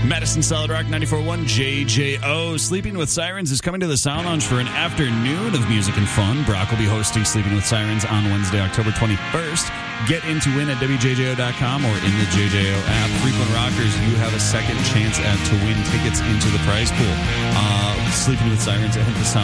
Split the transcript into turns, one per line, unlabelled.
Madison Solid Rock 94.1 JJO. Sleeping with Sirens is coming to the Sound Lounge for an afternoon of music and fun. Brock will be hosting Sleeping with Sirens on Wednesday, October 21st. Get in to win at WJJO.com or in the JJO app. Frequent Rockers, you have a second chance to win tickets into the prize pool. Sleeping with Sirens at the Sound